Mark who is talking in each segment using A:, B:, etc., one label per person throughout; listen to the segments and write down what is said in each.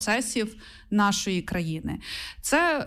A: процесів нашої країни. Це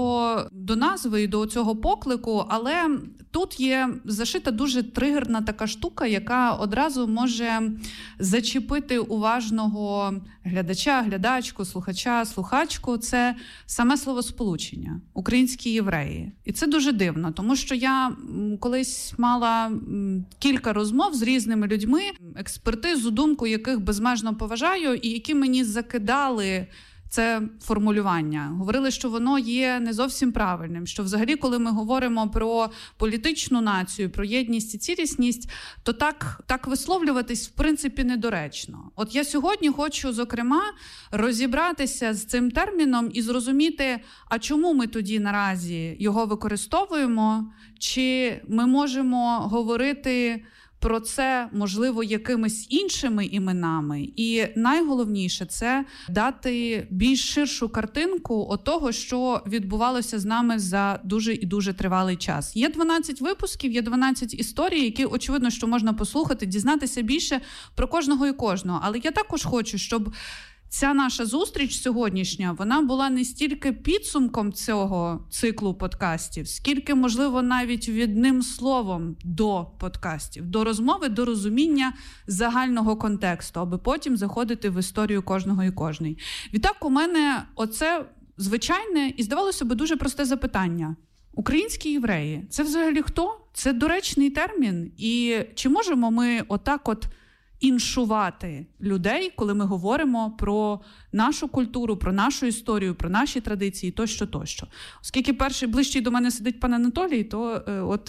A: до назви і до цього поклику, але тут є зашита дуже тригерна така штука, яка одразу може зачепити уважного глядача, глядачку, слухача, слухачку. Це саме словосполучення «українські євреї». І це дуже дивно, тому що я колись мала кілька розмов з різними людьми, експертизу, думку яких безмежно поважаю і які мені закидали це формулювання. Говорили, що воно є не зовсім правильним, що взагалі, коли ми говоримо про політичну націю, про єдність і цілісність, то так висловлюватись в принципі недоречно. От я сьогодні хочу, зокрема, розібратися з цим терміном і зрозуміти, а чому ми тоді наразі його використовуємо, чи ми можемо говорити про це, можливо, якимись іншими іменами. І найголовніше – це дати більш ширшу картинку того, що відбувалося з нами за дуже і дуже тривалий час. Є 12 випусків, є 12 історій, які, очевидно, що можна послухати, дізнатися більше про кожного і кожного. Але я також хочу, щоб ця наша зустріч сьогоднішня, вона була не стільки підсумком цього циклу подкастів, скільки, можливо, навіть відним словом до подкастів, до розмови, до розуміння загального контексту, аби потім заходити в історію кожного і кожної. Відтак, у мене оце звичайне і, здавалося би, дуже просте запитання. Українські євреї – це взагалі хто? Це доречний термін? І чи можемо ми отак іншувати людей, коли ми говоримо про нашу культуру, про нашу історію, про наші традиції, тощо. Оскільки перший ближчий до мене сидить пан Анатолій, то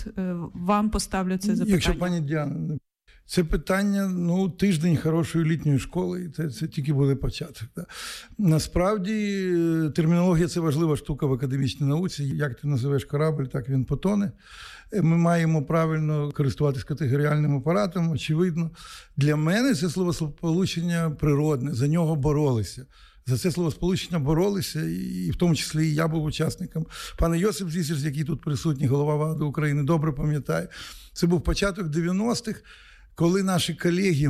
A: вам поставлю це запитання.
B: Якщо пані Діана, це питання, тиждень хорошої літньої школи, і це тільки буде початок. Да. Насправді, термінологія – це важлива штука в академічній науці. Як ти називаєш корабль, так він потоне. Ми маємо правильно користуватись категоріальним апаратом, очевидно. Для мене це словосполучення природне, за нього боролися. За це словосполучення боролися, і в тому числі і я був учасником. Пан Йосип Зісерс, який тут присутній, голова ВАДА України, добре пам'ятає. Це був початок 90-х, коли наші колеги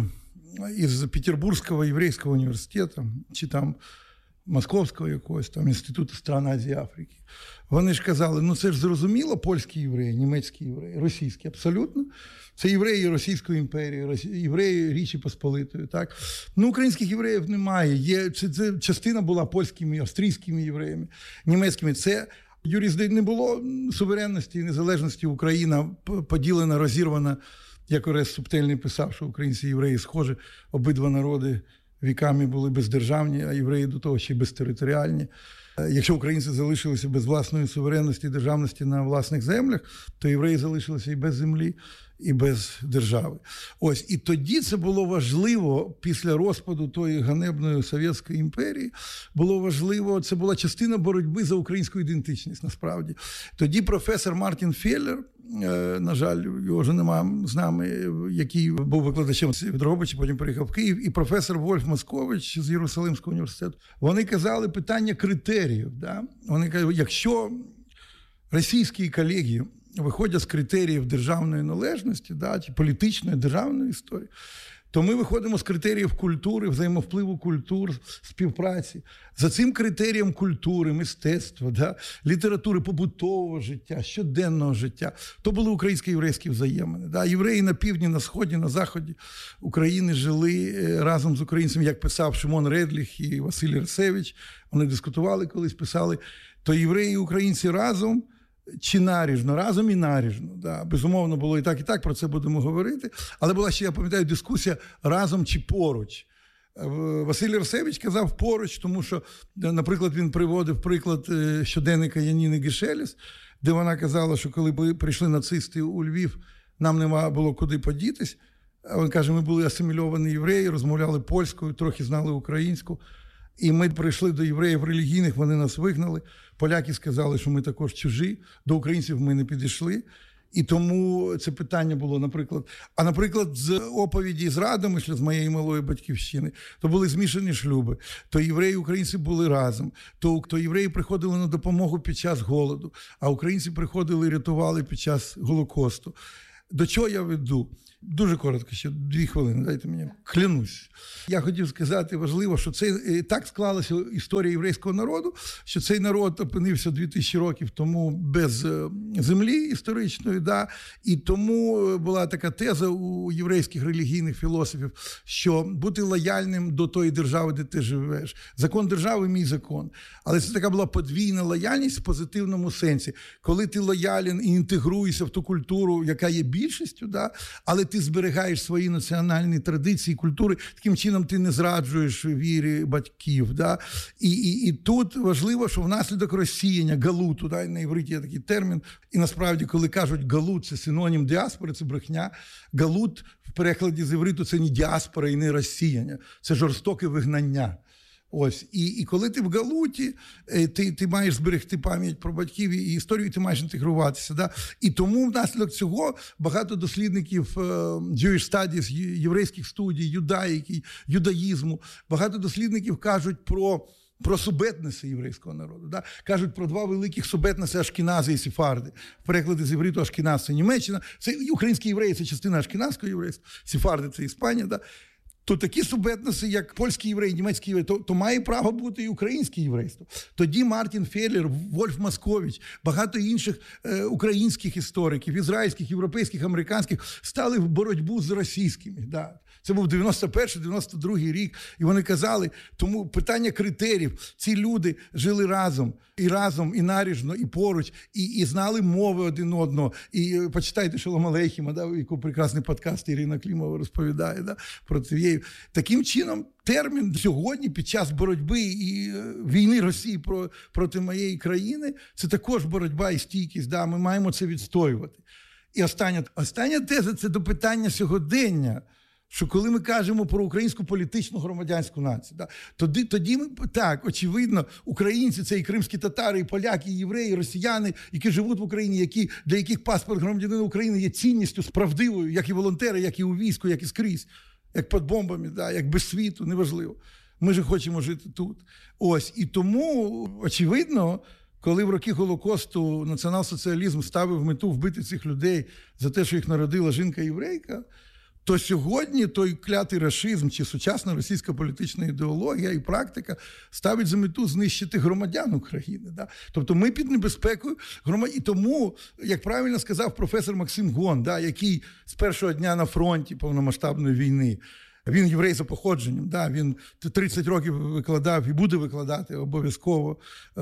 B: із Петербурзького єврейського університету, чи там Московського якогось, там Інституту стран Азії і Африки, вони ж казали, це ж зрозуміло, польські євреї, німецькі євреї, російські, абсолютно. Це євреї Російської імперії, євреї Річі Посполитої, так. Українських євреїв немає. Це частина була польськими, австрійськими євреями, німецькими. Це не було суверенності і незалежності. Україна поділена, розірвана, як Орест Субтельний писав, що українці і євреї схожі, обидва народи віками були бездержавні, а євреї до того ще й безтериторіальні. Якщо українці залишилися без власної суверенності і державності на власних землях, то євреї залишилися і без землі, і без держави. Ось, і тоді це було важливо, після розпаду тої ганебної Совєтської імперії, було важливо, це була частина боротьби за українську ідентичність, насправді. Тоді професор Мартін Феллер, на жаль, його вже немає з нами, який був викладачем в Дрогобичі, потім приїхав в Київ, і професор Вольф Москович з Єрусалимського університету. Вони казали питання критеріїв. Да? Вони кажуть, якщо російські колеги виходять з критеріїв державної належності, да, чи політичної, державної історії, то ми виходимо з критеріїв культури, взаємовпливу культур, співпраці. За цим критерієм культури, мистецтва, да, літератури, побутового життя, щоденного життя, то були українсько-єврейські взаємини. Да. Євреї на півдні, на сході, на заході України жили разом з українцями, як писав Шимон Редліх і Василь Ресевич. Вони дискутували колись, писали, то євреї і українці разом, чи наріжно, разом і наріжно. Да. Безумовно, було і так, про це будемо говорити. Але була ще, я пам'ятаю, дискусія разом чи поруч. Василь Ресевич казав поруч, тому що, наприклад, він приводив приклад щоденника Яніни Гешеліс, де вона казала, що коли прийшли нацисти у Львів, нам нема було куди подітись. Він каже, ми були асимільовані євреї, розмовляли польською, трохи знали українську. І ми прийшли до євреїв релігійних, вони нас вигнали. Поляки сказали, що ми також чужі, до українців ми не підійшли. І тому це питання було, наприклад, з оповіді з Радомишля, з моєї малої батьківщини, то були змішані шлюби, то євреї і українці були разом, то євреї приходили на допомогу під час голоду, а українці приходили і рятували під час Голокосту. До чого я веду? Дуже коротко, ще 2 хвилини, дайте мені, клянусь. Я хотів сказати, важливо, що це так склалася історія єврейського народу, що цей народ опинився 2000 років тому без землі історичної, да? І тому була така теза у єврейських релігійних філософів, що бути лояльним до тої держави, де ти живеш. Закон держави – мій закон. Але це така була подвійна лояльність в позитивному сенсі. Коли ти лоялен і інтегруєшся в ту культуру, яка є більшістю, да? Але ти зберігаєш свої національні традиції, культури, таким чином ти не зраджуєш вірі батьків. Да? І тут важливо, що внаслідок розсіяння, галуту, да? На івриті є такий термін, і насправді, коли кажуть галут, це синонім діаспори, це брехня. Галут в перекладі з івриту це не діаспора і не розсіяння, це жорстоке вигнання. Ось, і коли ти в галуті, ти маєш зберегти пам'ять про батьків і історію, і ти маєш інтегруватися. Да? І тому внаслідок цього багато дослідників Jewish Studies, єврейських студій, юдаїки, юдаїзму, багато дослідників кажуть про субетнеси єврейського народу. Да? Кажуть про 2 великих субетнеси ашкенази і сефарди. В перекладі з івриту ашкеназ – це Німеччина, це українські євреї – це частина ашкеназського єврейства, сефарди – це Іспанія. Да? То такі субетноси, як польський єврей, німецький єврей, то має право бути і українське єврейство. Тоді Мартін Феллер, Вольф Маскович, багато інших українських істориків, ізраїльських, європейських, американських, стали в боротьбу з російськими. Да. Це був 91-92 рік, і вони казали, тому питання критеріїв, ці люди жили разом, і наріжно, і поруч, і знали мови один одного. І почитайте Шолом Алейхема, да, яку прекрасний подкаст Ірина Клімова розповідає, да, про це. Таким чином, термін сьогодні під час боротьби і війни Росії проти моєї країни, це також боротьба і стійкість, да, ми маємо це відстоювати. І остання теза – це до питання сьогодення, що коли ми кажемо про українську політичну громадянську націю, да, тоді ми, так, очевидно, українці – це і кримські татари, і поляки, і євреї, і росіяни, які живуть в Україні, для яких паспорт громадянина України є цінністю справдивою, як і волонтери, як і у війську, як і скрізь, як під бомбами, да, як без світу, неважливо. Ми ж хочемо жити тут. Ось, і тому, очевидно, коли в роки Голокосту націонал-соціалізм ставив мету вбити цих людей за те, що їх народила жінка-єврейка, то сьогодні той клятий рашизм чи сучасна російська політична ідеологія і практика ставить за мету знищити громадян України. Да? Тобто ми під небезпекою І тому, як правильно сказав професор Максим Гон, да, який з першого дня на фронті повномасштабної війни, він єврей за походженням, да, він 30 років викладав і буде викладати обов'язково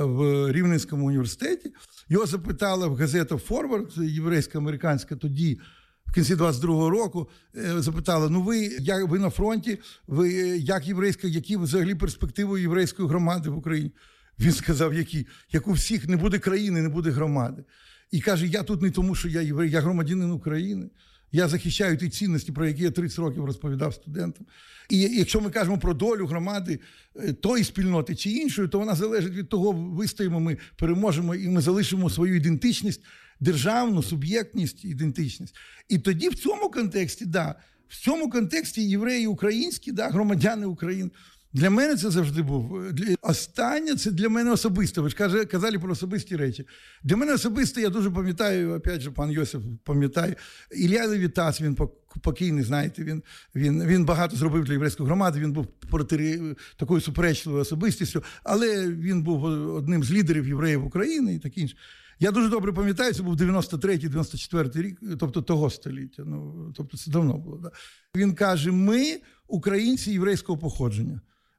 B: в Рівненському університеті. Його запитала в газета «Форвард», єврейсько-американська тоді, в кінці 22-го року, запитала, ви на фронті, ви як єврейська, які взагалі перспективи єврейської громади в Україні? Він сказав, як у всіх, не буде країни, не буде громади. І каже, я тут не тому, що я єврей, я громадянин України. Я захищаю ті цінності, про які я 30 років розповідав студентам. І якщо ми кажемо про долю громади тої спільноти чи іншої, то вона залежить від того, вистоїмо ми, переможемо, і ми залишимо свою ідентичність, державну суб'єктність, ідентичність. І тоді в цьому контексті, да, в цьому контексті євреї українські, да, громадяни України, для мене це завжди був. Останнє, це для мене особисто. Ви ж казали про особисті речі. Для мене особисто, я дуже пам'ятаю, опять же, пан Йосиф пам'ятає, Ілля Левітас, він покійний, знаєте, він багато зробив для єврейської громади, він був проти такою суперечливою особистістю, але він був одним з лідерів євреїв України і таке інше. Я дуже добре пам'ятаю, це був 93-94 рік, тобто того століття, тобто це давно було. Да. Він каже, ми українці єврейського походження.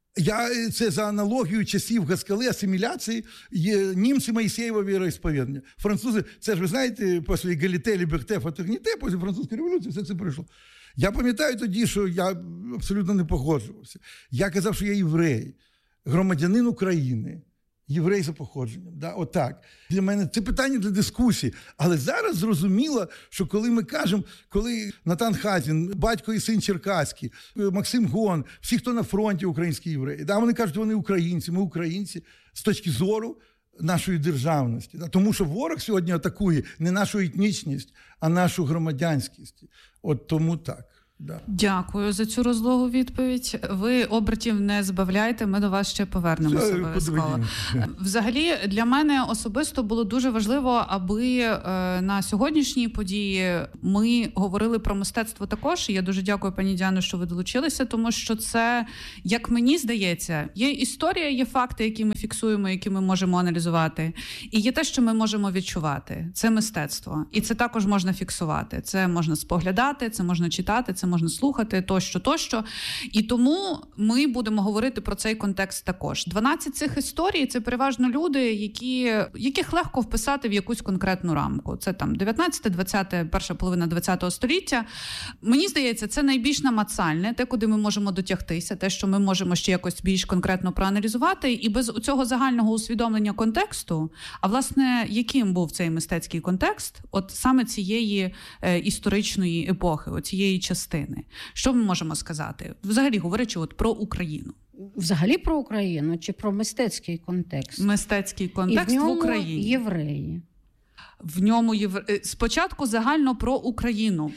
B: Це за аналогією часів Гаскали, асиміляції, німці Моїсеєва віроісповідання. Французи, це ж ви знаєте, після егаліте, ліберте, фратерніте, після французької революції все це прийшло. Я пам'ятаю тоді, що я абсолютно не погоджувався. Я казав, що я єврей, громадянин України, єврей за походженням. Да? Отак. Для мене це питання для дискусії. Але зараз зрозуміло, що коли ми кажемо, коли Натан Хазін, батько і син Черкаський, Максим Гон, всі, хто на фронті українські євреї, да? Вони кажуть, вони українці, ми українці з точки зору нашої державності. Да? Тому що ворог сьогодні атакує не нашу етнічність, а нашу громадянськість. От тому так. Да.
A: Дякую за цю розлогу відповідь. Ви обертів не збавляйте, ми до вас ще повернемося обов'язково. Взагалі, для мене особисто було дуже важливо, аби на сьогоднішній події ми говорили про мистецтво також. І я дуже дякую, пані Діано, що ви долучилися, тому що це, як мені здається, є історія, є факти, які ми фіксуємо, які ми можемо аналізувати. І є те, що ми можемо відчувати. Це мистецтво. І це також можна фіксувати. Це можна споглядати, це можна читати, це можна слухати, тощо. І тому ми будемо говорити про цей контекст також. 12 цих історій – це переважно люди, яких легко вписати в якусь конкретну рамку. Це там 19-20, перша половина 20-го століття. Мені здається, це найбільш намацальне, те, куди ми можемо дотягтися, те, що ми можемо ще якось більш конкретно проаналізувати. І без цього загального усвідомлення контексту, а власне, яким був цей мистецький контекст, от саме цієї історичної епохи, цієї частини. Що ми можемо сказати? Взагалі, говорячи про Україну.
C: Взагалі про Україну чи про мистецький контекст?
A: Мистецький контекст в Україні.
C: Євреї.
A: В ньому спочатку загально про Україну.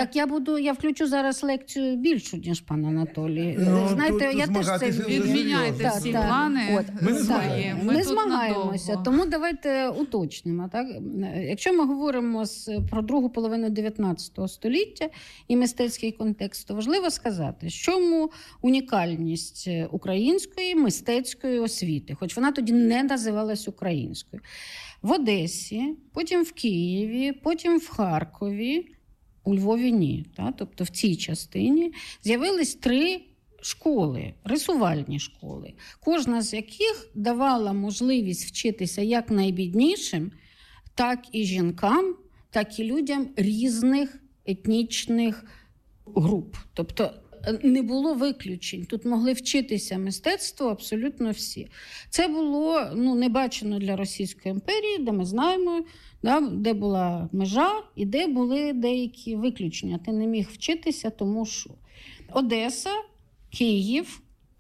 C: Я включу зараз лекцію більшу, ніж пан Анатолій. Знаєте, я теж це
A: відміняйте всі плани.
C: Ми змагаємося, тому давайте уточнимо. Так? Якщо ми говоримо про другу половину 19 століття і мистецький контекст, то важливо сказати, що чому унікальність української мистецької освіти, хоч вона тоді не називалась українською. В Одесі, потім в Києві, потім в Харкові, у Львові ні. Тобто в цій частині з'явились 3 школи, рисувальні школи, кожна з яких давала можливість вчитися як найбіднішим, так і жінкам, так і людям різних етнічних груп. Тобто не було виключень. Тут могли вчитися мистецтво абсолютно всі. Це було не бачено для Російської імперії, де ми знаємо, де була межа і де були деякі виключення. Ти не міг вчитися, тому що Одеса, Київ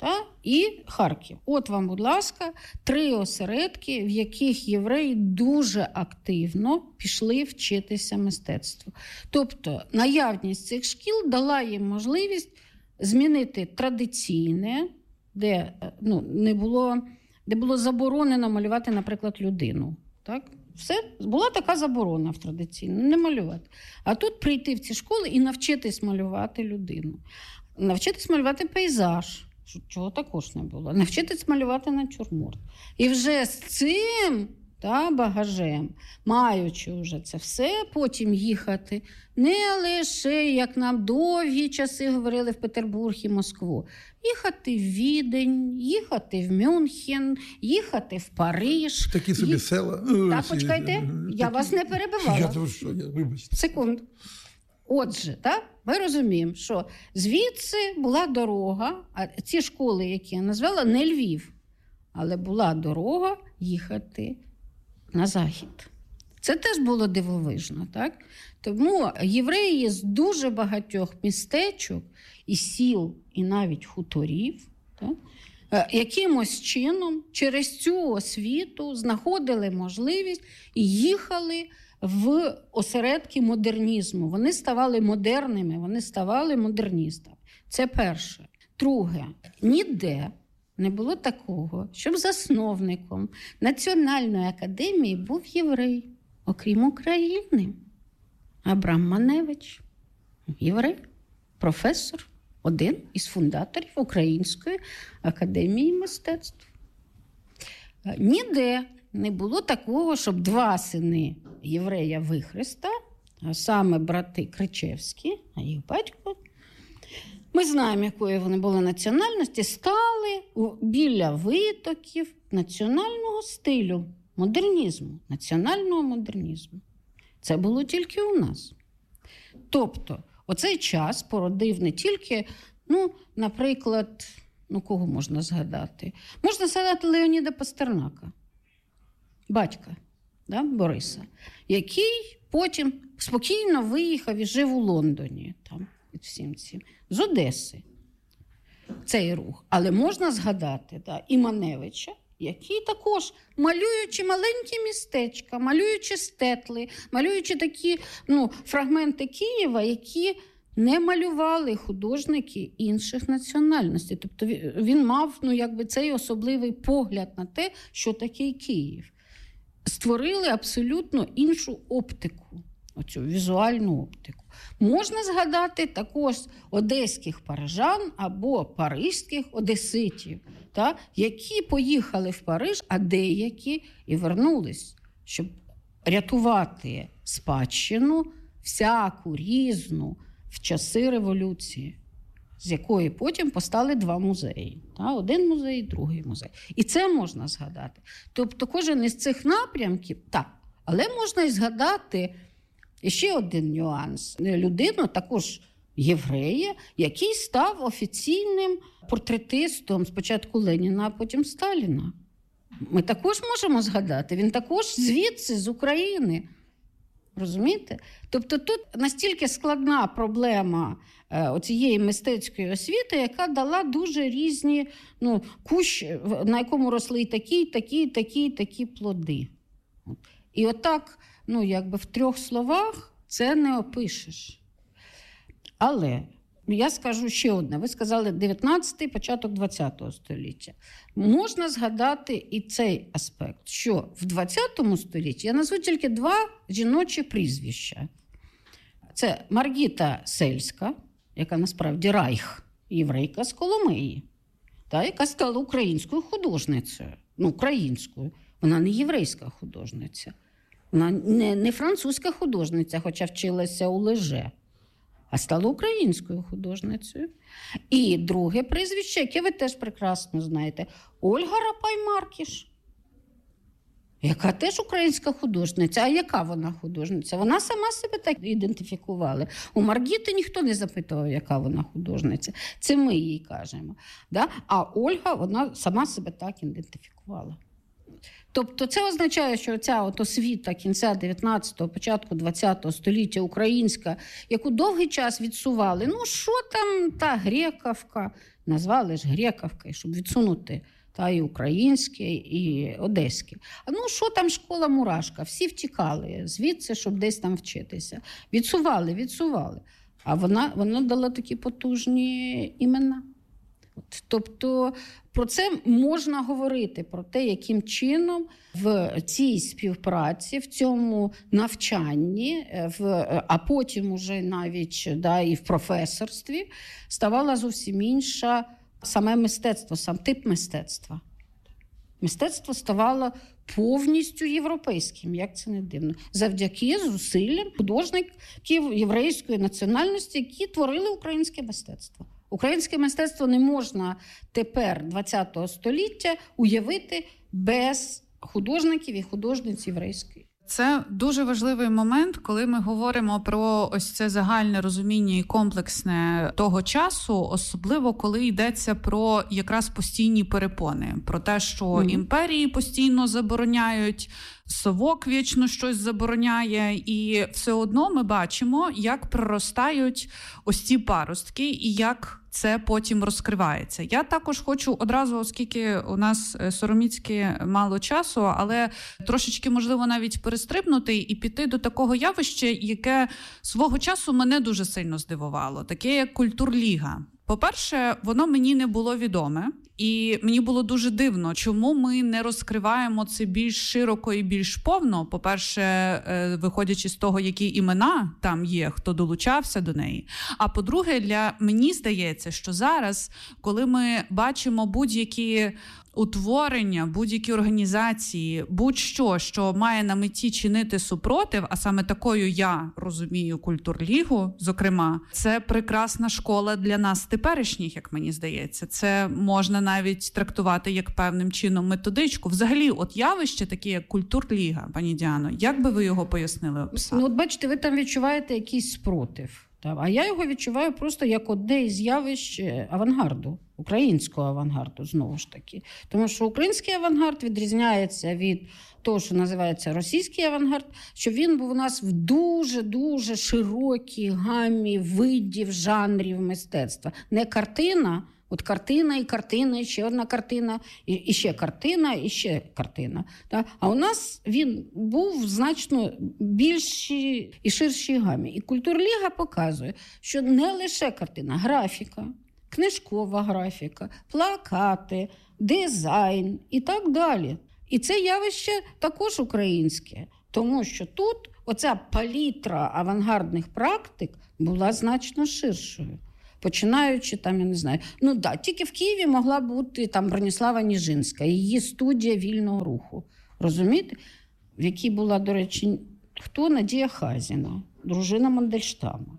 C: і Харків. От вам, будь ласка, 3 осередки, в яких євреї дуже активно пішли вчитися мистецтву. Тобто наявність цих шкіл дала їм можливість змінити традиційне, де було заборонено малювати, наприклад, людину. Так? Все, була така заборона в традиційно, не малювати. А тут прийти в ці школи і навчитись малювати людину. Навчитись малювати пейзаж, чого також не було. Навчитись малювати натюрморт. І вже з цим багажем, маючи вже це все, потім їхати не лише, як нам довгі часи говорили, в Петербург і Москву. Їхати в Відень, їхати в Мюнхен, їхати в Париж.
B: Такі собі села.
C: Так, почекайте, я вас не перебивала.
B: Вибачте.
C: Секунду. Отже, ми розуміємо, що звідси була дорога, а ці школи, які я назвала, не Львів, але була дорога їхати на захід. Це теж було дивовижно, так? Тому євреї з дуже багатьох містечок і сіл, і навіть хуторів, якимось чином через цю освіту знаходили можливість і їхали в осередки модернізму. Вони ставали модерними, вони ставали модерністами. Це перше. Друге, ніде не було такого, щоб засновником Національної академії був єврей, окрім України. Абрам Маневич, єврей, професор, один із фундаторів Української академії мистецтв. Ніде не було такого, щоб 2 сини єврея Вихреста, а саме брати Кричевські, а їх батько, ми знаємо, якої вони були національності, стали біля витоків національного стилю, модернізму, національного модернізму. Це було тільки у нас. Тобто, оцей час породив не тільки, наприклад, кого можна згадати? Можна згадати Леоніда Пастернака, батька Бориса, який потім спокійно виїхав і жив у Лондоні, під всім цим, з Одеси. Цей рух. Але можна згадати і Маневича, який також, малюючи маленькі містечка, малюючи стетли, малюючи такі фрагменти Києва, які не малювали художники інших національностей. Тобто він мав цей особливий погляд на те, що таке Київ. Створили абсолютно іншу оптику, оцю візуальну оптику. Можна згадати також одеських парижан або паризьких одеситів, які поїхали в Париж, а деякі і вернулись, щоб рятувати спадщину всяку різну в часи революції, з якої потім постали два музеї. Один музей, другий музей. І це можна згадати. Тобто кожен із цих напрямків, але можна і згадати ще один нюанс. Людину, також єврея, який став офіційним портретистом спочатку Леніна, а потім Сталіна. Ми також можемо згадати. Він також звідси, з України. Розумієте? Тобто тут настільки складна проблема оцієї мистецької освіти, яка дала дуже різні кущ, на якому росли і такі плоди. І отак, в 3 словах це не опишеш. Але я скажу ще одне. Ви сказали 19-й, початок 20-го століття. Можна згадати і цей аспект, що в 20-му столітті я назву тільки 2 жіночі прізвища. Це Маргіта Сельська, яка насправді райх, єврейка з Коломиї, яка стала українською художницею. Українською. Вона не єврейська художниця. Вона не французька художниця, хоча вчилася у Леже, а стала українською художницею. І друге прізвище, яке ви теж прекрасно знаєте, Ольга Рапай-Маркіш, яка теж українська художниця. А яка вона художниця? Вона сама себе так ідентифікувала. У Маргіти ніхто не запитував, яка вона художниця. Це ми їй кажемо. А Ольга, вона сама себе так ідентифікувала. Тобто це означає, що ця освіта кінця 19-го, початку 20-го століття українська, яку довгий час відсували, що там та Грековка, назвали ж Грековкою, щоб відсунути і українське, і одеське. Що там школа Мурашка? Всі втікали звідси, щоб десь там вчитися. Відсували. А вона дала такі потужні імена. Тобто про це можна говорити, про те, яким чином в цій співпраці, в цьому навчанні, а потім уже навіть і в професорстві ставала зовсім інша саме мистецтво, сам тип мистецтва. Мистецтво ставало повністю європейським, як це не дивно, завдяки зусиллям художників єврейської національності, які творили українське мистецтво. Українське мистецтво не можна тепер, 20-го століття, уявити без художників і художниць єврейської.
A: Це дуже важливий момент, коли ми говоримо про ось це загальне розуміння і комплексне того часу, особливо коли йдеться про якраз постійні перепони, про те, що імперії постійно забороняють, совок вічно щось забороняє, і все одно ми бачимо, як проростають ось ці паростки і як це потім розкривається. Я також хочу одразу, оскільки у нас сороміцьки мало часу, але трошечки, можливо, навіть перестрибнути і піти до такого явища, яке свого часу мене дуже сильно здивувало, таке як культурліга. По-перше, воно мені не було відоме, і мені було дуже дивно, чому ми не розкриваємо це більш широко і більш повно. По-перше, виходячи з того, які імена там є, хто долучався до неї. А по-друге, мені здається, що зараз, коли ми бачимо будь-які утворення, будь-які організації, будь-що, що має на меті чинити супротив, а саме такою я розумію культурлігу, зокрема, це прекрасна школа для нас теперішніх, як мені здається. Це можна навіть трактувати як певним чином методичку. Взагалі, явище таке, як культурліга, пані Діано, як би ви його пояснили, описали?
C: Бачите, ви там відчуваєте якийсь спротив. А я його відчуваю просто як одне із явищ авангарду, українського авангарду, знову ж таки. Тому що український авангард відрізняється від того, що називається російський авангард, що він був у нас в дуже-дуже широкій гамі видів, жанрів мистецтва. Не картина, От картина, і ще одна картина, і ще картина, і ще картина. Так? А у нас він був в значно більшій і ширшій гамі. І Культурліга показує, що не лише картина, графіка, книжкова графіка, плакати, дизайн і так далі. І це явище також українське, тому що тут оця палітра авангардних практик була значно ширшою. Починаючи, там, я не знаю, тільки в Києві могла бути там Броніслава Ніжинська, її студія вільного руху. Розумієте? В якій була, до речі, Надія Хазіна, дружина Мандельштама.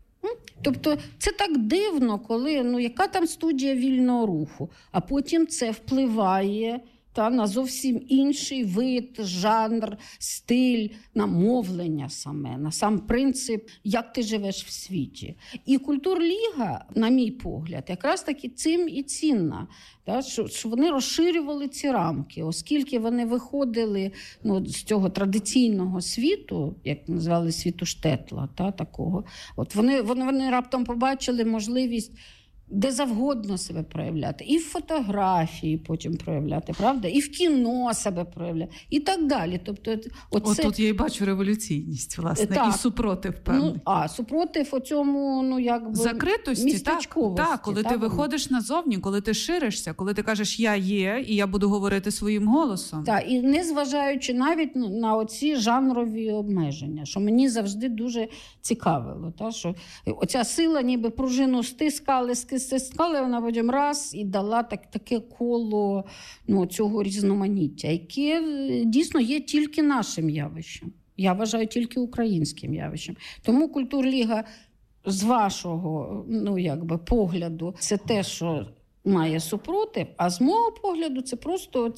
C: Тобто це так дивно, коли, яка там студія вільного руху, а потім це впливає на зовсім інший вид, жанр, стиль, на мовлення саме, на сам принцип, як ти живеш в світі. І Культурліга, на мій погляд, якраз таки цим і цінна, що вони розширювали ці рамки, оскільки вони виходили з цього традиційного світу, як називали світу Штетла, такого. От вони раптом побачили можливість де завгодно себе проявляти. І в фотографії потім проявляти, правда? І в кіно себе проявляти. І так далі. Тобто,
A: тут я і бачу революційність, власне, так. І супротив, певний.
C: Супротив оцьому,
A: закритості, так, коли ти виходиш назовні, коли ти ширишся, коли ти кажеш «я є» і я буду говорити своїм голосом.
C: Так, і не зважаючи навіть на оці жанрові обмеження, що мені завжди дуже цікавило. Що оця сила ніби пружину стискали, вона потім раз і дала таке коло цього різноманіття, яке дійсно є тільки нашим явищем. Я вважаю, тільки українським явищем. Тому Культурліга з вашого погляду це те, що має супротив, а з мого погляду це просто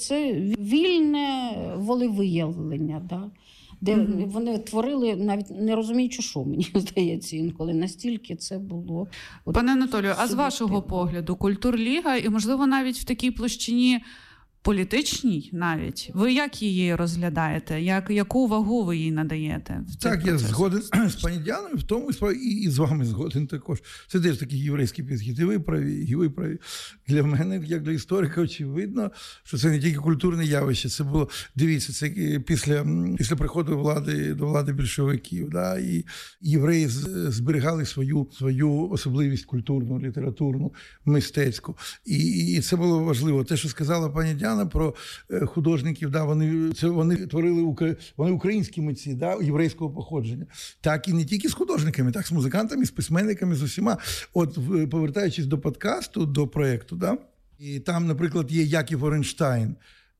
C: вільне волевиявлення. Да? Де вони творили, навіть не розуміючи, що, мені здається, інколи настільки це було.
A: Пане Анатолію, а з вашого погляду, Культурліга, і, можливо, навіть в такій площині політичній навіть, ви як її розглядаєте? Яку вагу ви їй надаєте?
B: Так, я згоден з пані Діаною в тому, і з вами згоден також. Це теж такий єврейський підхід. І ви праві. Для мене, як для історика, очевидно, що це не тільки культурне явище. Це було, дивіться, це після приходу до влади більшовиків. Да, і євреї зберігали свою особливість культурну, літературну, мистецьку. І це було важливо. Те, що сказала пані Діана, про художників, да, вони творили вони українські митці, да, єврейського походження. Так і не тільки з художниками, так з музикантами, з письменниками, з усіма. От повертаючись до подкасту, до проєкту, да, і там, наприклад, є Яків Оренштайн,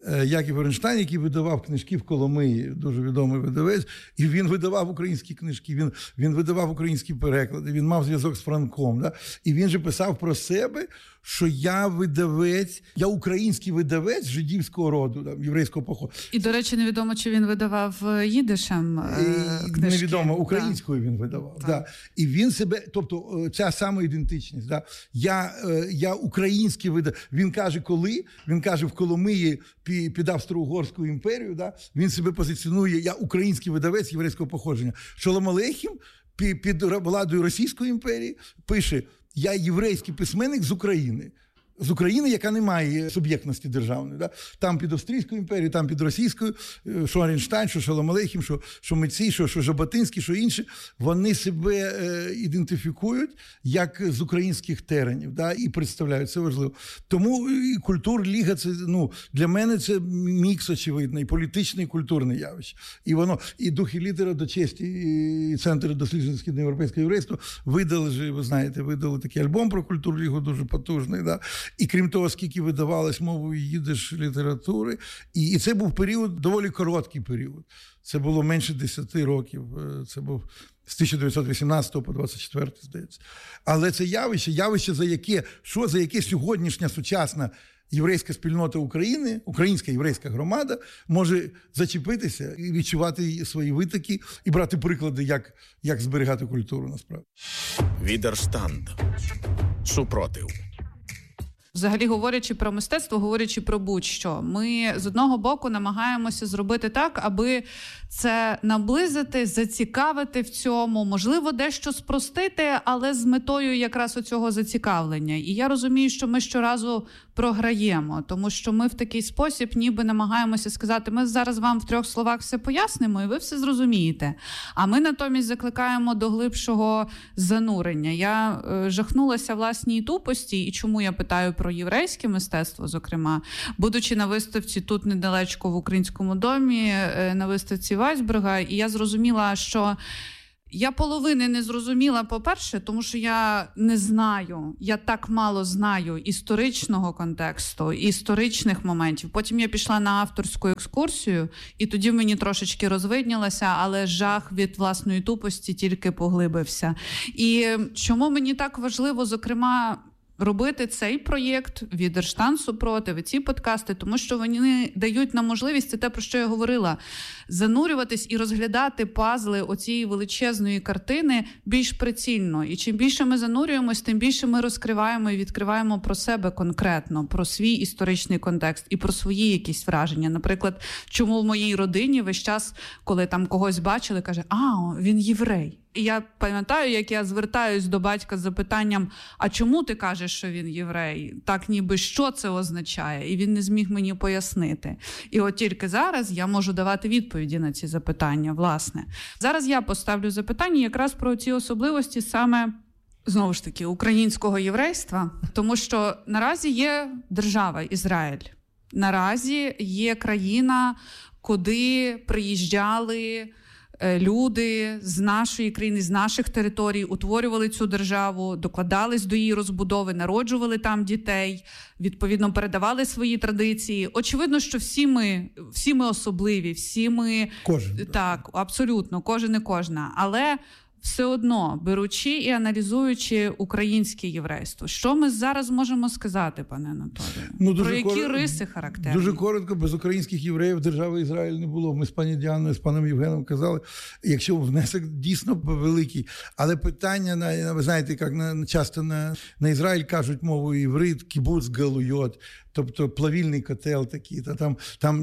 B: який видавав книжки в Коломиї, дуже відомий видавець, і він видавав українські книжки, він видавав українські переклади, він мав зв'язок з Франком. Да? І він же писав про себе, що я український видавець жидівського роду, да, єврейського походу.
A: І, до речі, невідомо, чи він видавав їдишем книжки.
B: Невідомо, українською він видавав. Да. І він себе, тобто ця самоідентичність. Да. Я український видавець. Він каже, коли? Він каже, в Коломиї під Австро-Угорську імперію, да, він себе позиціонує, я український видавець єврейського походження. Шолом Алейхем під владою Російської імперії пише: я єврейський письменник з України, яка не має суб'єктності державної. Да? Там під Австрійською імперією, там під Російською, що Оренштайн, що Шолом Алейхем, що митці, що Жаботинський, що інші, вони себе ідентифікують як з українських теренів, да? І представляють, це важливо. Тому і Культурліга, це, для мене це мікс, очевидно, і політичне, і культурне явище. І воно, і Духи лідера до честі, і Центр досліджень східноєвропейського єврейства видали такий альбом про Культурлігу, дуже потужний, да? І крім того, скільки видавалось мовою їдиш літератури. І це був період, доволі короткий період. Це було менше 10 років. Це був з 1918 по 24, здається. Але це явище, за яке сьогоднішня сучасна єврейська спільнота України, українська єврейська громада може зачепитися і відчувати свої витоки, і брати приклади, як зберігати культуру насправді.
D: Відерштанд. Супротив.
A: Взагалі, говорячи про мистецтво, говорячи про будь-що, ми з одного боку намагаємося зробити так, аби це наблизити, зацікавити в цьому, можливо, дещо спростити, але з метою якраз оцього зацікавлення. І я розумію, що ми щоразу програємо, тому що ми в такий спосіб ніби намагаємося сказати, ми зараз вам в 3 словах все пояснимо, і ви все зрозумієте. А ми натомість закликаємо до глибшого занурення. Я жахнулася власній тупості, і чому я питаю про єврейське мистецтво, зокрема, будучи на виставці тут недалечко в Українському домі, на виставці Вайсберга, і я зрозуміла, що я половини не зрозуміла, по-перше, тому що я не знаю, я так мало знаю історичного контексту, історичних моментів. Потім я пішла на авторську екскурсію, і тоді мені трошечки розвиднілося, але жах від власної тупості тільки поглибився. І чому мені так важливо, зокрема, робити цей проєкт «Відерштан супротив», ці подкасти, тому що вони дають нам можливість, це те, про що я говорила, занурюватись і розглядати пазли оцієї величезної картини більш прицільно. І чим більше ми занурюємось, тим більше ми розкриваємо і відкриваємо про себе конкретно, про свій історичний контекст і про свої якісь враження. Наприклад, чому в моїй родині весь час, коли там когось бачили, каже, він єврей. І я пам'ятаю, як я звертаюсь до батька з запитанням, а чому ти кажеш, що він єврей? Так ніби що це означає? І він не зміг мені пояснити. І от тільки зараз я можу давати відповіді на ці запитання, власне. Зараз я поставлю запитання якраз про ці особливості саме, знову ж таки, українського єврейства, тому що наразі є держава Ізраїль. Наразі є країна, куди приїжджали люди з нашої країни, з наших територій, утворювали цю державу, докладались до її розбудови, народжували там дітей, відповідно передавали свої традиції. Очевидно, що всі ми особливі, всі ми...
B: Кожен.
A: Так, абсолютно, кожен і кожна. Але все одно, беручи і аналізуючи українське єврейство, що ми зараз можемо сказати, пане Анатолію? Про які риси характерні?
B: Дуже коротко, без українських євреїв держави Ізраїль не було. Ми з пані Діаною, з паном Євгеном казали, якщо внесок дійсно великий. Але питання, ви знаєте, як часто на Ізраїль кажуть мовою іврит, кібуц галуйот, тобто плавільний котел такий, там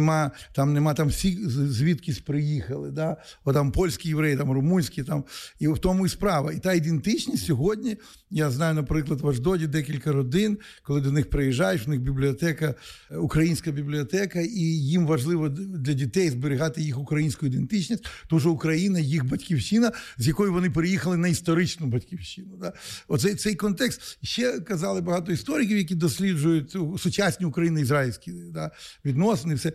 B: нема всі звідкись приїхали, да? О, там польські євреї, там румунські, там, і в тому і справа. І та ідентичність сьогодні, я знаю, наприклад, в Ашдоді декілька родин, коли до них приїжджаєш, в них бібліотека, українська бібліотека, і їм важливо для дітей зберігати їх українську ідентичність, тому що Україна їх батьківщина, з якої вони переїхали на історичну батьківщину. Да? Оцей цей контекст. Ще казали багато істориків, які досліджують сучасні україно-ізраїльські відносини, все,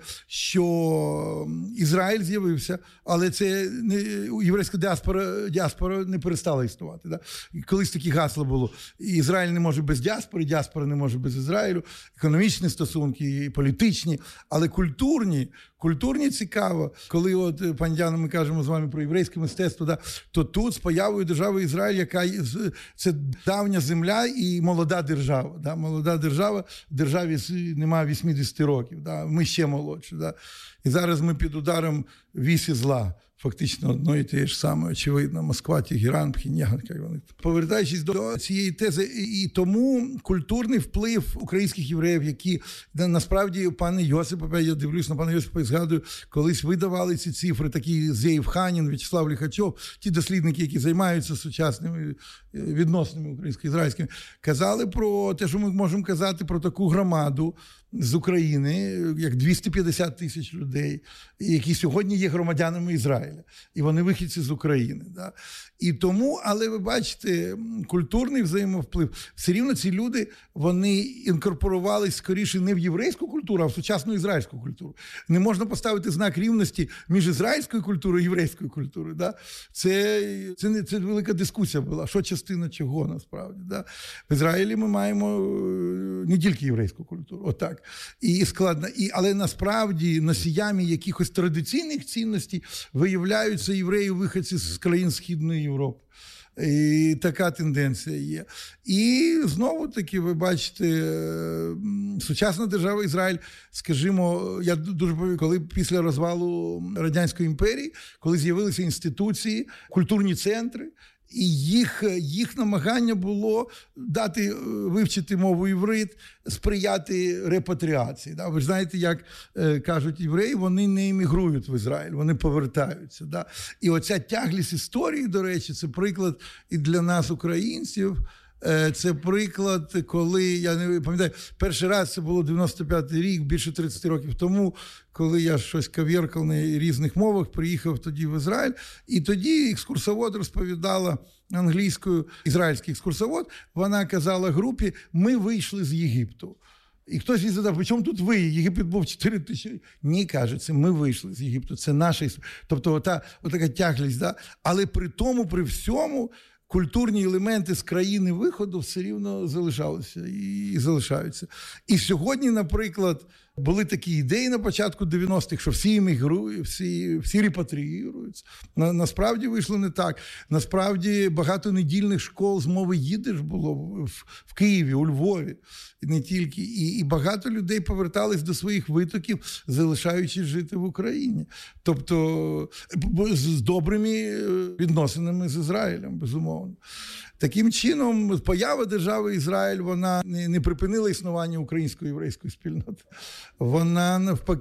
B: що Ізраїль з'явився, але це єврейська діаспора не перестала існувати. Да? Колись такі гасла було. Ізраїль не може без діаспори, діаспора не може без Ізраїлю, економічні стосунки, політичні, але культурні цікаво. Коли от, пані Діано, ми кажемо з вами про єврейське мистецтво, да, то тут з появою держави Ізраїль, яка це давня земля і молода держава. Да, молода держава, державі немає 80 років, да, ми ще молодші. Да. І зараз ми під ударом вісі зла. Фактично одно і те ж саме, очевидно, Москва, Тегеран, Пхеньян, як вони. Повертаючись до цієї тези, і тому культурний вплив українських євреїв, які насправді пане Йосипа, я дивлюсь на пана Йосипа і згадую, колись видавали ці цифри, такі Зєєв Ханін, В'ячеслав Ліхачов, ті дослідники, які займаються сучасними відносинами українсько-ізраїльськими, казали про те, що ми можемо казати про таку громаду з України, як 250 тисяч людей, які сьогодні є громадянами Ізраїля. І вони вихідці з України. Да? І тому, але ви бачите, культурний взаємовплив. Все рівно ці люди, вони інкорпорувалися скоріше не в єврейську культуру, а в сучасну ізраїльську культуру. Не можна поставити знак рівності між ізраїльською культурою і єврейською культурою. Да? Це велика дискусія була. Що частина чого, насправді. Да? В Ізраїлі ми маємо не тільки єврейську культуру. Отак. І складно. Але насправді носіями якихось традиційних цінностей виявляються євреї-виходці з країн Східної Європи. І така тенденція є. І знову-таки, ви бачите, сучасна держава Ізраїль, скажімо, я дуже пам'ятаю, коли після розвалу Радянської імперії, коли з'явилися інституції, культурні центри, І їх намагання було вивчити мову іврит, сприяти репатріації. Да? Ви ж знаєте, як кажуть євреї, вони не емігрують в Ізраїль, вони повертаються. Да? І оця тяглість історії, до речі, це приклад і для нас, українців. Це приклад, коли, я не пам'ятаю, перший раз це було 95-й рік, більше 30 років тому, коли я щось кав'яркав на різних мовах, приїхав тоді в Ізраїль, і тоді екскурсовод розповідала англійською, ізраїльський екскурсовод, вона казала групі, ми вийшли з Єгипту. І хтось їй задав, при чому тут ви? Єгипет був 4 тисячі. Ні, каже, це ми вийшли з Єгипту, це наша історія. Тобто отака тяглість, да? Але при тому, при всьому, культурні елементи з країни виходу все рівно залишалися і залишаються. І сьогодні, наприклад, були такі ідеї на початку 90-х, що всі емігрують, всі репатріюються. Насправді вийшло не так. Насправді багато недільних школ з мови їдиш було в Києві, у Львові. І не тільки. І багато людей повертались до своїх витоків, залишаючись жити в Україні. Тобто з добрими відносинами з Ізраїлем, безумовно. Таким чином, поява держави Ізраїль, вона не припинила існування української єврейської спільноти. Вона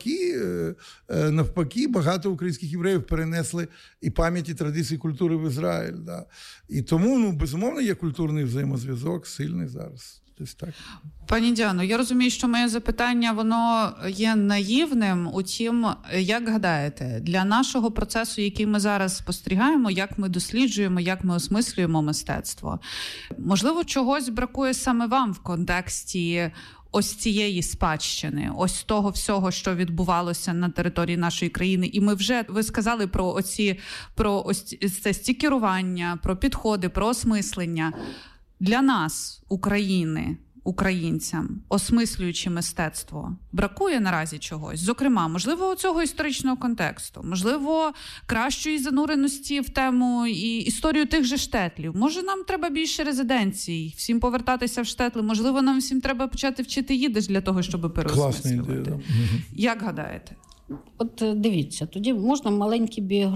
B: навпаки, багато українських євреїв перенесли і пам'ять, і традиції культури в Ізраїль. Да. І тому, безумовно, є культурний взаємозв'язок сильний зараз. Так.
A: Пані Діано, я розумію, що моє запитання, воно є наївним. Утім, як гадаєте, для нашого процесу, який ми зараз спостерігаємо, як ми досліджуємо, як ми осмислюємо мистецтво, можливо, чогось бракує саме вам в контексті ось цієї спадщини, ось того всього, що відбувалося на території нашої країни. І ви сказали про ось це стікерування, про підходи, про осмислення. Для нас, України, українцям, осмислюючи мистецтво, бракує наразі чогось? Зокрема, можливо, цього історичного контексту, можливо, кращої зануреності в тему і історію тих же штетлів. Може, нам треба більше резиденцій, всім повертатися в штетли? Можливо, нам всім треба почати вчити їдиш для того, щоб переосмислювати?
B: Класна ідея, да.
A: Як гадаєте?
C: От дивіться, тоді можна маленький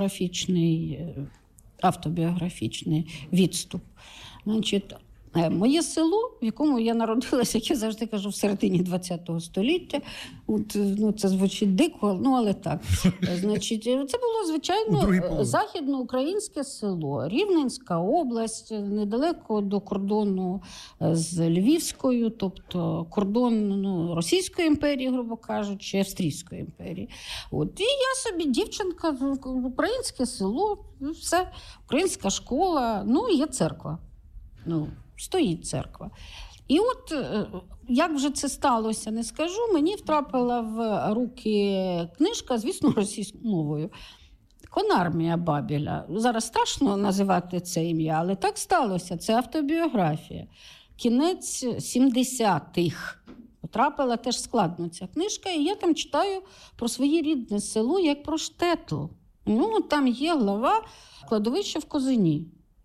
C: автобіографічний відступ. Значить, моє село, в якому я народилася, як я завжди кажу, в середині ХХ століття. Це звучить дико, але так. Значить, це було, звичайно, західноукраїнське село, Рівненська область, недалеко до кордону з Львівською, тобто кордон Російської імперії, грубо кажучи, Австрійської імперії. І я собі, дівчинка, українське село, все, українська школа, є церква. Стоїть церква. І от, як вже це сталося, не скажу, мені втрапила в руки книжка, звісно, російською мовою. «Конармія Бабеля». Зараз страшно називати це ім'я, але так сталося. Це автобіографія. Кінець 70-х. Потрапила теж складно ця книжка, і я там читаю про своє рідне село, як про штетл. Там є глава «Кладовище в Козині».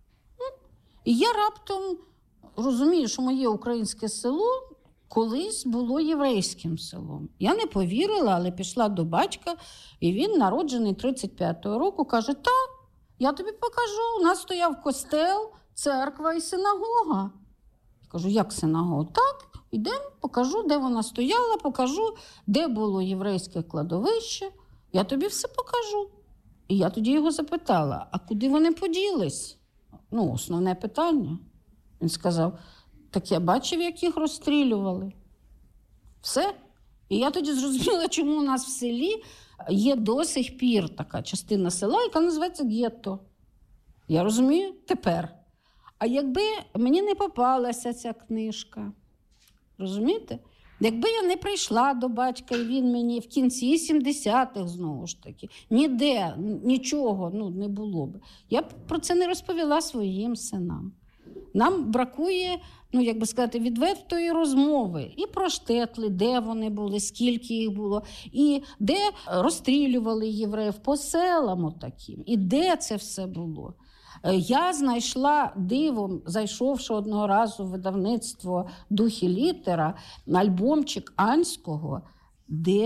C: І я раптом розумію, що моє українське село колись було єврейським селом. Я не повірила, але пішла до батька, і він, народжений 35-го року, каже, так, я тобі покажу, у нас стояв костел, церква і синагога. Я кажу, як синагога? Так, ідемо, покажу, де вона стояла, покажу, де було єврейське кладовище, я тобі все покажу. І я тоді його запитала, а куди вони поділись? Основне питання. Він сказав, так я бачив, як їх розстрілювали. Все. І я тоді зрозуміла, чому у нас в селі є до сих пір така частина села, яка називається гетто. Я розумію тепер. А якби мені не попалася ця книжка, розумієте? Якби я не прийшла до батька, і він мені в кінці 70-х, знову ж таки, ніде, нічого не було б. Я б про це не розповіла своїм синам. Нам бракує, відвертої розмови і про штетли, де вони були, скільки їх було, і де розстрілювали євреїв по селам отаким, і де це все було. Я знайшла дивом, зайшовши одного разу в видавництво «Дух і літера», альбомчик Анського, де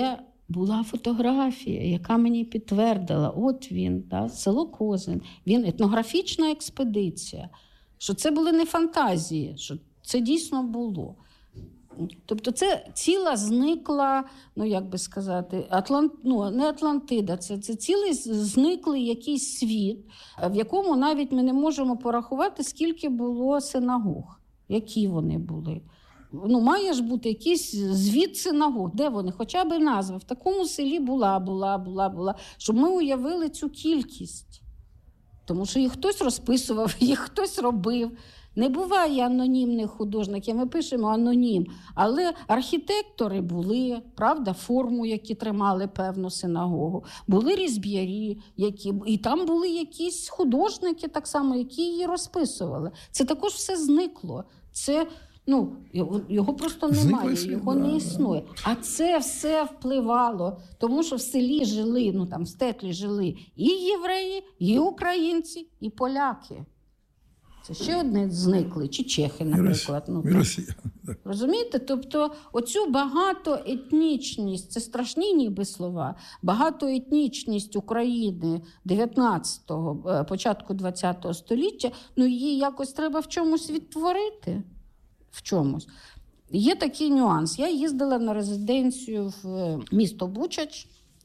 C: була фотографія, яка мені підтвердила, от він, село Козин, він етнографічна експедиція, що це були не фантазії, що це дійсно було. Тобто це ціла зникла, як би сказати, не Атлантида, це цілий зниклий якийсь світ, в якому навіть ми не можемо порахувати, скільки було синагог, які вони були. Має ж бути якийсь звіт синагог. Де вони? Хоча б назва. В такому селі була. Щоб ми уявили цю кількість. Тому що їх хтось розписував, їх хтось робив. Не буває анонімних художників, ми пишемо анонім. Але архітектори були, правда, форму, які тримали певну синагогу. Були різьб'ярі, і там були якісь художники так само, які її розписували. Це також все зникло. Це... його просто немає, його не існує. А це все впливало, тому що в селі жили, в Стетлі жили і євреї, і українці, і поляки. Це ще одне зникли, чи чехи, наприклад.
B: І Росія.
C: Розумієте? Тобто оцю багатоетнічність, це страшні ніби слова, багатоетнічність України 19-го, початку 20-го століття, її якось треба в чомусь відтворити. В чомусь. Є такий нюанс. Я їздила на резиденцію в місто Бучач,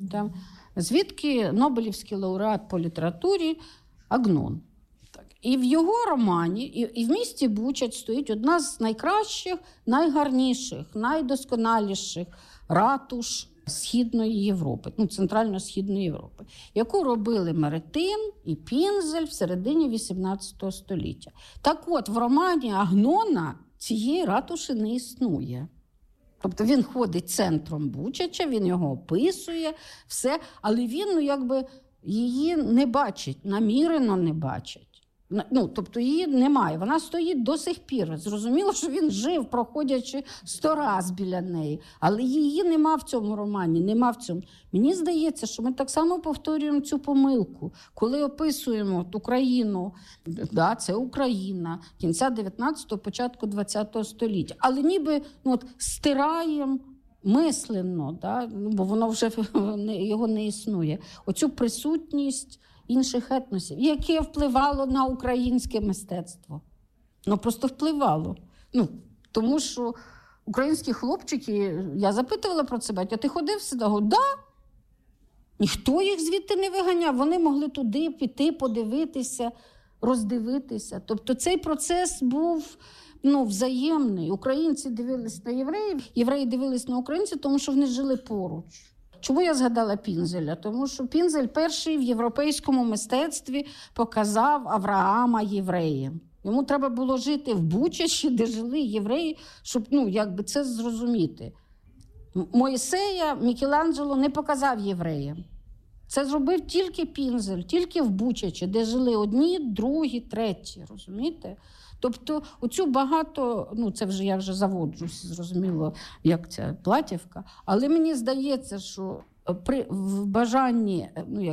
C: звідки Нобелівський лауреат по літературі Агнон. І в його романі, і в місті Бучач стоїть одна з найкращих, найгарніших, найдосконаліших ратуш Східної Європи, Центрально-Східної Європи, яку робили Меретин і Пінзель в середині 18 століття. Так от, в романі Агнона цієї ратуші не існує. Тобто він ходить центром Бучача, він його описує, все, але він, її не бачить, намірено не бачить. Тобто її немає, вона стоїть до сих пір. Зрозуміло, що він жив, проходячи 100 раз біля неї, але її нема в цьому романі, нема в цьому. Мені здається, що ми так само повторюємо цю помилку, коли описуємо Україну, це Україна, кінця 19-го, початку 20-го століття, але ніби стираємо мисленно, бо воно вже його не існує, оцю присутність інших етносів, яке впливало на українське мистецтво. Просто впливало. Тому що українські хлопчики, я запитувала про це, батька, ти ходив в синагогу? Да. Ніхто їх звідти не виганяв. Вони могли туди піти, подивитися, роздивитися. Тобто цей процес був взаємний. Українці дивились на євреїв, євреї дивились на українців, тому що вони жили поруч. Чому я згадала Пінзеля? Тому що Пінзель перший в європейському мистецтві показав Авраама євреєм. Йому треба було жити в Бучачі, де жили євреї, щоб це зрозуміти. Мойсея Мікеланджело не показав євреям. Це зробив тільки Пінзель, тільки в Бучачі, де жили одні, другі, треті, розумієте? Тобто оцю це вже я вже заводжусь, зрозуміло, як ця Платівка, але мені здається, що в бажанні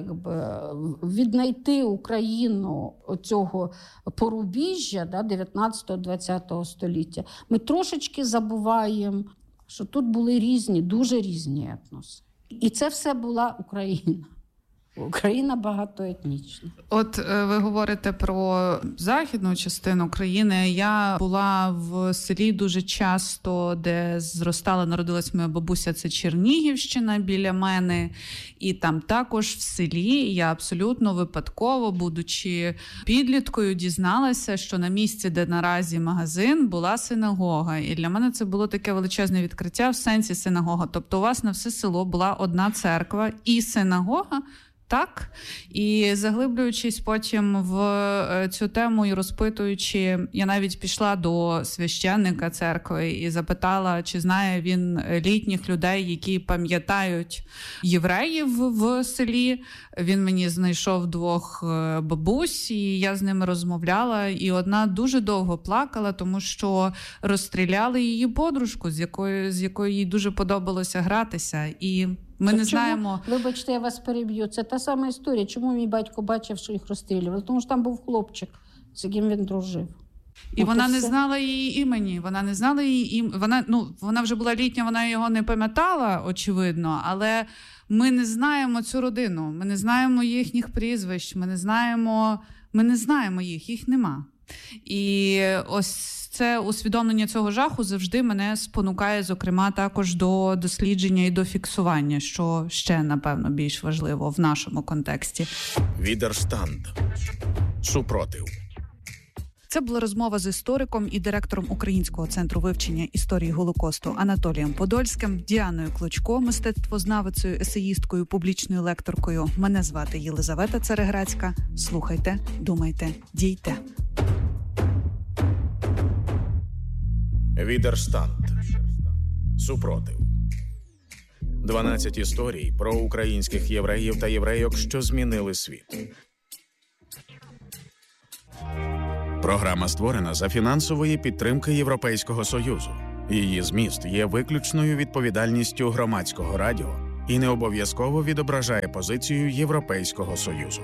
C: віднайти Україну оцього порубіжжя 19-20 століття, ми трошечки забуваємо, що тут були різні, дуже різні етноси. І це все була Україна. Україна багатоетнічна.
A: От ви говорите про західну частину країни. Я була в селі дуже часто, де зростала, народилась моя бабуся, це Чернігівщина біля мене. І там також в селі я абсолютно випадково, будучи підліткою, дізналася, що на місці, де наразі магазин, була синагога. І для мене це було таке величезне відкриття в сенсі синагога. Тобто у вас на все село була одна церква і синагога, так? І заглиблюючись потім в цю тему і розпитуючи, я навіть пішла до священника церкви і запитала, чи знає він літніх людей, які пам'ятають євреїв в селі. Він мені знайшов 2 бабусь, і я з ними розмовляла. І одна дуже довго плакала, тому що розстріляли її подружку, з якою їй дуже подобалося гратися. І ми не знаємо...
C: Вибачте, я вас переб'ю. Це та сама історія. Чому мій батько бачив, що їх розстрілювали? Тому що там був хлопчик, з яким він дружив.
A: І вона не знала її імені. Вона вже була літня, вона його не пам'ятала, очевидно, але ми не знаємо цю родину, ми не знаємо їхніх прізвищ, ми не знаємо їх нема. І ось це усвідомлення цього жаху завжди мене спонукає, зокрема, також до дослідження і до фіксування, що ще, напевно, більш важливо в нашому контексті.
D: Відерштанд. Супротив.
A: Це була розмова з істориком і директором Українського центру вивчення історії Голокосту Анатолієм Подольським, Діаною Клочко, мистецтвознавицею, есеїсткою, публічною лекторкою. Мене звати Єлизавета Цареградська. Слухайте, думайте, дійте.
D: Відерштанд. Супротив. 12 історій про українських євреїв та єврейок, що змінили світ. Програма створена за фінансової підтримки Європейського Союзу. Її зміст є виключною відповідальністю Громадського радіо і не обов'язково відображає позицію Європейського Союзу.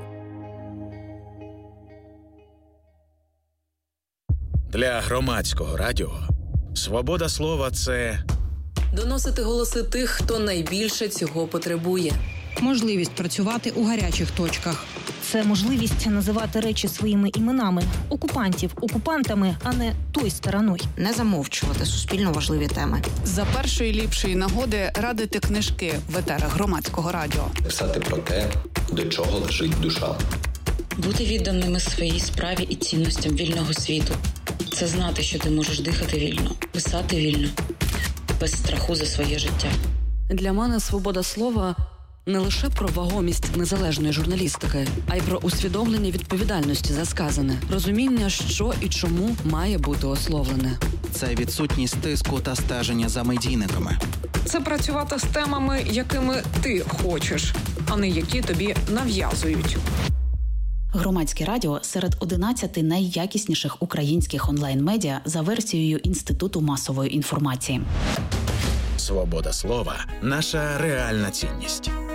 D: Для Громадського радіо свобода слова – це
E: доносити голоси тих, хто найбільше цього потребує.
F: Можливість працювати у гарячих точках.
G: Це можливість називати речі своїми іменами. Окупантів окупантами, а не той стороною.
H: Не замовчувати суспільно важливі теми.
A: За першої ліпшої нагоди радити книжки в етерах Громадського радіо.
I: Писати про те, до чого лежить душа.
J: Бути відданими своїй справі і цінностям вільного світу. Це знати, що ти можеш дихати вільно, писати вільно, без страху за своє життя.
E: Для мене свобода слова – не лише про вагомість незалежної журналістики, а й про усвідомлення відповідальності за сказане, розуміння, що і чому має бути ословлене.
K: Це відсутність тиску та стеження за медійниками.
F: Це працювати з темами, якими ти хочеш, а не які тобі нав'язують.
L: Громадське радіо серед 11 найякісніших українських онлайн-медіа за версією Інституту масової інформації.
D: свобода слова – наша реальна цінність.